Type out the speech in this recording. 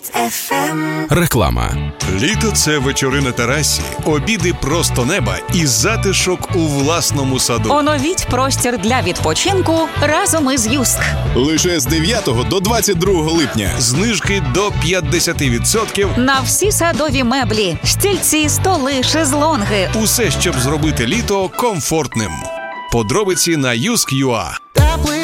Реклама. Літо – це вечори на терасі, обіди просто неба і затишок у власному саду. Оновіть простір для відпочинку разом із Юск. Лише з 9 до 22 липня. Знижки до 50% На всі садові меблі, стільці, столи, шезлонги. Усе, щоб зробити літо комфортним. Подробиці на Юск.ua.